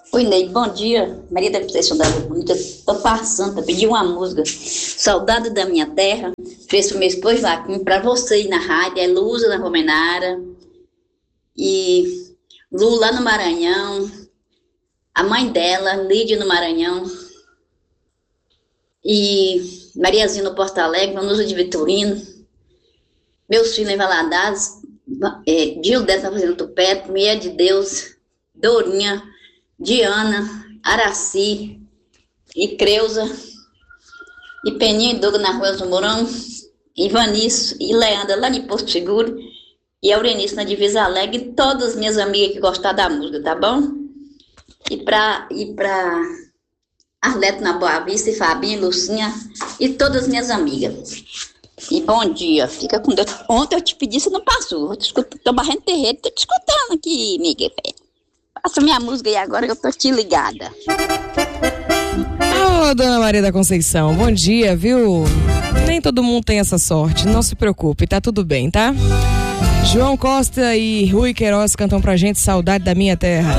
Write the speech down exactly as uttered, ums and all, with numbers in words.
Oi, Ney, bom dia. Maria da Conceição da Água Bonita. Tô passando para pedir uma música. Saudade da Minha Terra. Fez pro meu esposo Joaquim, para você aí na rádio. É Luza na Romenara. E Lu lá no Maranhão. A mãe dela, Lídia no Maranhão. E Mariazinha no Porto Alegre, Vanusa de Vitorino. Meus filhos em Valadares. É, Gilberto na Fazenda Tupé, Mulher de Deus, Dorinha, Diana, Araci e Creuza, e Peninha e Douglas na Rua do Mourão, e Vanisso e Leandra lá de Porto Seguro, e Aurenice na Divisa Alegre, e todas as minhas amigas que gostaram da música, tá bom? E pra, e pra Arleto na Boa Vista, e Fabinho, Lucinha, e todas as minhas amigas. E bom dia, fica com Deus. Ontem eu te pedi, você não passou. Eu te escuto, tô barrendo terreiro, tô te escutando aqui, Miguel. Passa minha música aí agora que eu tô te ligada. Ô, dona Maria da Conceição, bom dia, viu? Nem todo mundo tem essa sorte, não se preocupe, tá tudo bem, tá? João Costa e Rui Queiroz cantam pra gente Saudade da Minha Terra.